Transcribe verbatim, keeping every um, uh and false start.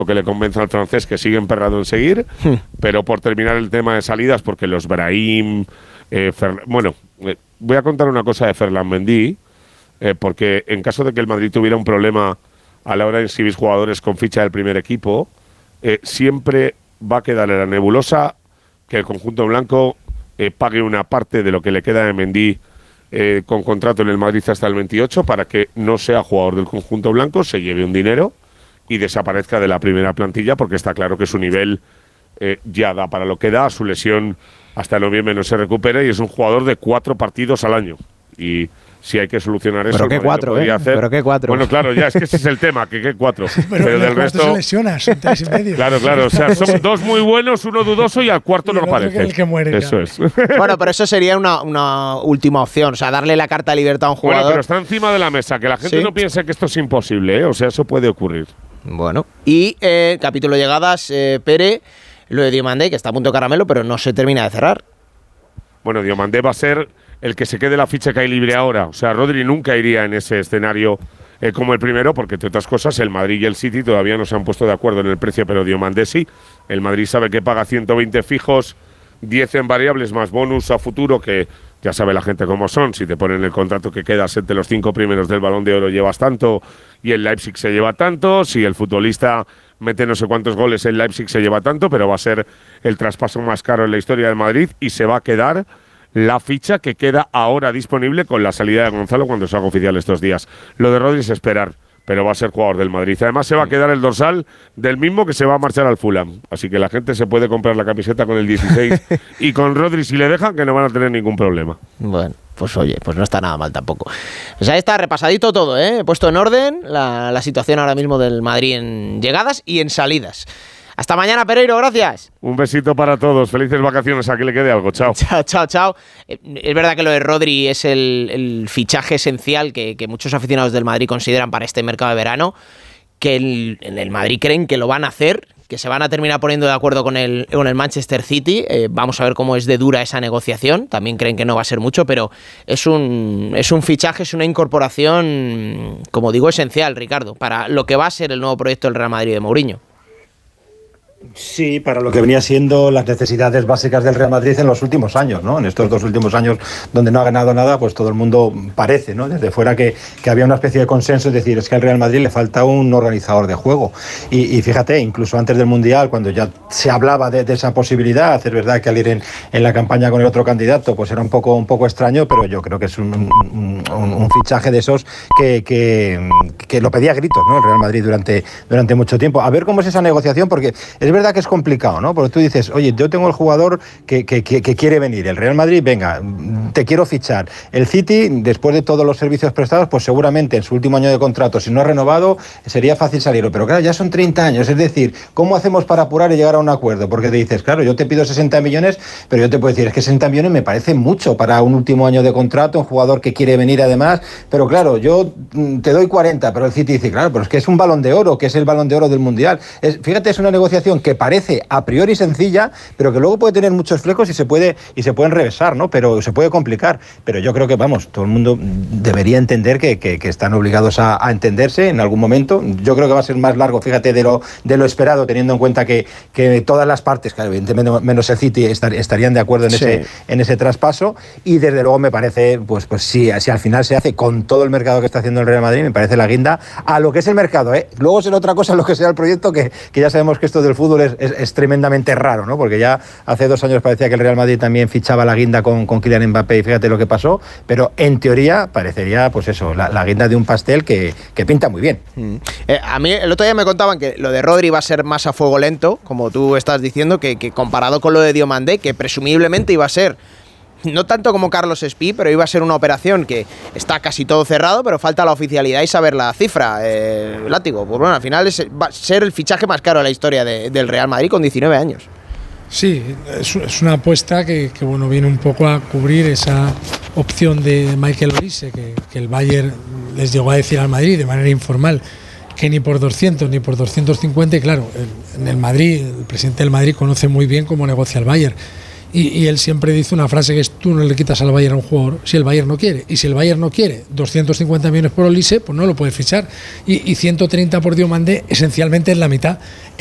lo que le convence al francés, que sigue emperrado en seguir, hmm. pero por terminar el tema de salidas, porque los Brahim, eh, Fer, bueno, eh, voy a contar una cosa de Ferland Mendy, eh, porque en caso de que el Madrid tuviera un problema a la hora de inscribir jugadores con ficha del primer equipo, eh, siempre va a quedar en la nebulosa que el conjunto blanco eh, pague una parte de lo que le queda de Mendy eh, con contrato en el Madrid hasta el veintiocho, para que no sea jugador del conjunto blanco, se lleve un dinero y desaparezca de la primera plantilla, porque está claro que su nivel eh, ya da para lo que da, su lesión hasta noviembre no se recupera y es un jugador de cuatro partidos al año. Y si hay que solucionar eso, pero qué cuatro, ¿eh? Hacer. Pero qué cuatro. Bueno, claro, ya es que ese es el tema, que qué cuatro. pero, pero del resto se lesiona, son tres y medio. Claro, claro, o sea, son dos muy buenos, uno dudoso y al cuarto y no aparece. Que el que muere, eso claro. es. Bueno, pero eso sería una, una última opción, o sea, darle la carta de libertad a un jugador. Bueno, pero está encima de la mesa, que la gente ¿sí? no piense que esto es imposible, ¿eh? O sea, eso puede ocurrir. Bueno, y eh, capítulo llegadas, eh, Pere, lo de Diomandé, que está a punto de caramelo, pero no se termina de cerrar. Bueno, Diomandé va a ser el que se quede la ficha que hay libre ahora. O sea, Rodri nunca iría en ese escenario eh, como el primero, porque entre otras cosas el Madrid y el City todavía no se han puesto de acuerdo en el precio, pero Diomandé sí. El Madrid sabe que paga ciento veinte fijos, diez en variables más bonus a futuro, que ya sabe la gente cómo son. Si te ponen el contrato que quedas entre los cinco primeros del Balón de Oro llevas tanto, y el Leipzig se lleva tanto. Si el futbolista mete no sé cuántos goles, el Leipzig se lleva tanto, pero va a ser el traspaso más caro en la historia del Madrid y se va a quedar la ficha que queda ahora disponible con la salida de Gonzalo cuando se haga oficial estos días. Lo de Rodri es esperar, pero va a ser jugador del Madrid. Además se va a quedar el dorsal del mismo que se va a marchar al Fulham. Así que la gente se puede comprar la camiseta con el dieciséis y con Rodri si le dejan, que no van a tener ningún problema. Bueno, pues oye, pues no está nada mal tampoco. Pues ahí está repasadito todo, ¿eh? He puesto en orden la, la situación ahora mismo del Madrid en llegadas y en salidas. Hasta mañana, Pereiro, gracias. Un besito para todos, felices vacaciones, a que le quede algo, chao. Chao, chao, chao. Es verdad que lo de Rodri es el, el fichaje esencial que, que muchos aficionados del Madrid consideran para este mercado de verano, que el, en el Madrid creen que lo van a hacer, que se van a terminar poniendo de acuerdo con el, con el Manchester City. Eh, vamos a ver cómo es de dura esa negociación, también creen que no va a ser mucho, pero es un, es un fichaje, es una incorporación, como digo, esencial, Ricardo, para lo que va a ser el nuevo proyecto del Real Madrid de Mourinho. Sí, para lo que venía siendo las necesidades básicas del Real Madrid en los últimos años, ¿no? En estos dos últimos años donde no ha ganado nada, pues todo el mundo parece, ¿no? Desde fuera que, que había una especie de consenso, es decir, es que al Real Madrid le falta un organizador de juego. Y, y fíjate, incluso antes del Mundial, cuando ya se hablaba de, de esa posibilidad, es verdad que al ir en, en la campaña con el otro candidato, pues era un poco, un poco extraño, pero yo creo que es un, un, un, un fichaje de esos que, que, que lo pedía a gritos, ¿no? El Real Madrid durante, durante mucho tiempo. A ver cómo es esa negociación, porque es Es verdad que es complicado, ¿no? Porque tú dices, oye, yo tengo el jugador que, que, que, que quiere venir. El Real Madrid, venga, te quiero fichar. El City, después de todos los servicios prestados, pues seguramente en su último año de contrato, si no ha renovado, sería fácil salirlo. Pero claro, ya son treinta años. Es decir, ¿cómo hacemos para apurar y llegar a un acuerdo? Porque te dices, claro, yo te pido sesenta millones, pero yo te puedo decir, es que sesenta millones me parece mucho para un último año de contrato, un jugador que quiere venir además. Pero claro, yo te doy cuarenta, pero el City dice, claro, pero es que es un Balón de Oro, que es el Balón de Oro del Mundial. Es, fíjate, es una negociación que parece a priori sencilla, pero que luego puede tener muchos flecos y se puede y se pueden revesar, ¿no? Pero se puede complicar. Pero yo creo que, vamos, todo el mundo debería entender que, que, que están obligados a, a entenderse en algún momento. Yo creo que va a ser más largo, fíjate, de lo, de lo esperado, teniendo en cuenta que, que todas las partes, claro, evidentemente menos el City, estar, estarían de acuerdo en, sí. ese, en ese traspaso. Y desde luego me parece, pues, pues sí, si al final se hace con todo el mercado que está haciendo el Real Madrid, me parece la guinda a lo que es el mercado, ¿eh? Luego será otra cosa lo que sea el proyecto, que, que ya sabemos que esto del fútbol es, es, es tremendamente raro, ¿no? Porque ya hace dos años parecía que el Real Madrid también fichaba la guinda con, con Kylian Mbappé y fíjate lo que pasó, pero en teoría parecería, pues eso, la, la guinda de un pastel que, que pinta muy bien. Mm. Eh, a mí el otro día me contaban que lo de Rodri va a ser más a fuego lento, como tú estás diciendo, que, que comparado con lo de Diomandé, que presumiblemente iba a ser no tanto como Carlos Espí, pero iba a ser una operación que está casi todo cerrado, pero falta la oficialidad y saber la cifra. Eh, látigo, pues bueno, al final es, va a ser el fichaje más caro de la historia de, del Real Madrid con diecinueve años. Sí, es, es una apuesta que, que bueno, viene un poco a cubrir esa opción de Michael Olise, que, que el Bayern les llegó a decir al Madrid de manera informal que ni por doscientos ni por doscientos cincuenta, y claro, el, en el Madrid, el presidente del Madrid conoce muy bien cómo negocia el Bayern. Y, y él siempre dice una frase que es: tú no le quitas al Bayern a un jugador si el Bayern no quiere, y si el Bayern no quiere doscientos cincuenta millones por Olise, pues no lo puede fichar, y, y ciento treinta por Diomandé esencialmente es la mitad.